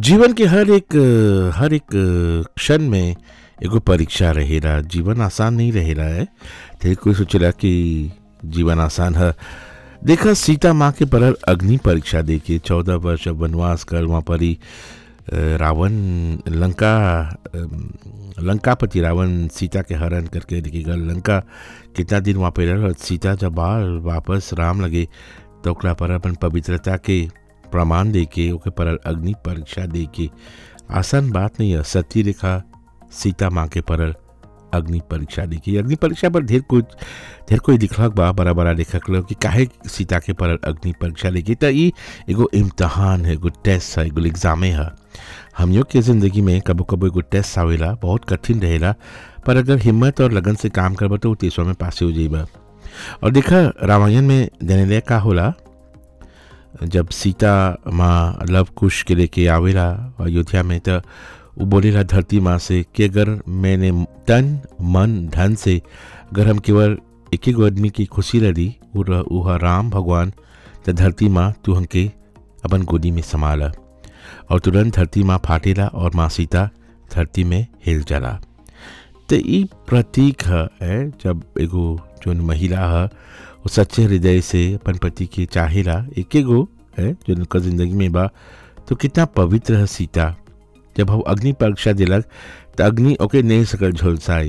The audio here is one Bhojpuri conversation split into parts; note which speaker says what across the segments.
Speaker 1: जीवन के हर एक क्षण में एगो परीक्षा रहेला। जीवन आसान नहीं रहेला है। ते कोई सोचेला कि जीवन आसान है। देखा सीता माँ के परल अग्नि परीक्षा देके 14 वर्ष जब वनवास कर वहाँ पर ही रावण लंकापति रावण सीता के हरण करके लेके गल लंका। कितना दिन वहाँ पे रह सीता जब बाल वापस राम लगे तो ओकरा पर अपन पवित्रता के प्रमाण देके ओके परल अग्नि परीक्षा देके आसान बात नहीं है। सती रेखा सीता माँ के परल अग्नि परीक्षा देके अग्नि परीक्षा पर ढेर कोई दिखलक बा बड़ा बड़ा लेखक लोग कि काहे सीता के परल अग्नि परीक्षा लेके त ई एगो इम्तहान है, एगो टेस्ट है, एगो एग्जामे है। हमनियों के ज़िंदगी में कबो कबो एगो टेस्ट आवेला, बहुत कठिन रहेला, पर अगर हिम्मत और लगन से काम करबा तो 30 में पास हो जाइबा। और देखा रामायण में जनेले का होला, जब सीता माँ लव कुश के लेके आवेला अयोध्या में तो वो बोलेला धरती माँ से कि अगर मैंने तन मन धन से अगर हम केवल एक ही आदमी की खुशी रही वह राम भगवान तो धरती माँ तू हमके अपन गोदी में संभाला। और तुरंत धरती माँ फाटेला और माँ सीता धरती में हिल जाला। तो ये प्रतीक है जब एगो जो महिला है वो सच्चे हृदय से अपन पति के चाहेला एक एगो है जो उनका जिंदगी में बा तो कितना पवित्र है सीता। जब हम अग्नि परीक्षा दिलक तो अग्नि ओके नहीं सकल झुलसाई।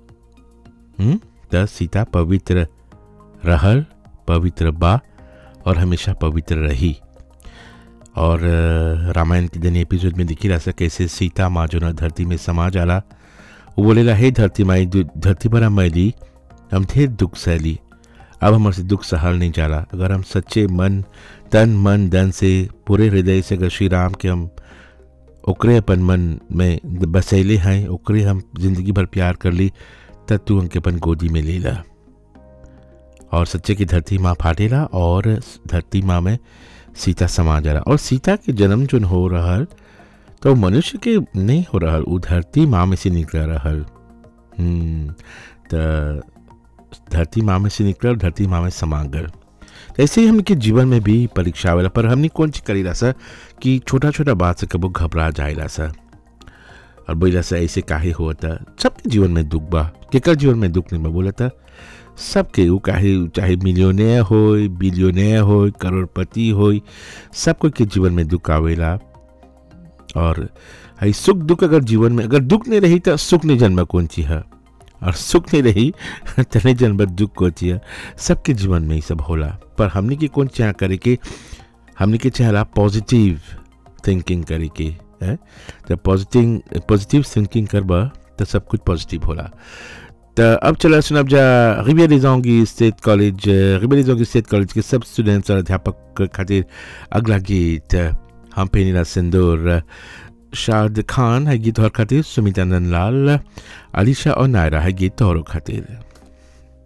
Speaker 1: तो सीता पवित्र रहल, पवित्र बा और हमेशा पवित्र रही। और रामायण के दिन एपिसोड में दिखी रहा कैसे सीता माँ जो ना धरती में समा जाला। वो बोलेला हे धरती माई धरती पर मैली हम ढेर दुख सहली, अब हमारे से दुख सहल नहीं जाला। अगर हम सच्चे तन मन धन से पूरे हृदय से अगर श्री राम के हम ओकरे अपन मन में बसैले हैं, ओकरे हम जिंदगी भर प्यार कर ली, तब तू उनके अपन गोदी में ले ला। और सच्चे की धरती माँ फाटेला और धरती माँ में सीता समा जाला। और सीता के जन्म जो हो रहा तो मनुष्य के नहीं हो रहा, वो धरती माँ में से निकल रहा। तो धरती माँ में से निकल धरती माँ में समा गल। ऐसे ही हमके जीवन में भी परीक्षा आवेला, पर हमने कौन चीज करीला सा कि छोटा छोटा बात से कबो घबरा जाएला सा और बोला सा ऐसे काहे होता। सबके जीवन में दुख बा, केकर जीवन में दुख नहीं बा बोला था सबके। वो काहे चाहे मिलियनेयर हो, बिलियनेयर हो, करोड़पति हो, सबको के जीवन में दुख आवेला। और सुख दुख अगर जीवन में अगर दुख नहीं रही तो सुख नहीं जन्म कौन चीज है, और सुख नहीं रही तो नहीं जन्म दुख को चाहिए। सबके जीवन में ही सब होला, पर हमने की कौन चाह करे कि हमने के चाहला पॉजिटिव थिंकिंग करे के है। जब पॉजिटिव थिंकिंग करबा तो सब कुछ पॉजिटिव होला। तो अब चला सुनब जा रिबिया स्टेट कॉलेज के सब स्टूडेंट्स और अध्यापक खातिर अगला गीत हम पे नीला सिंदूर। शाद खान है गीत और खातिर, सुमिता नंदलाल, अलीशा और नायरा है गीत और खातिर।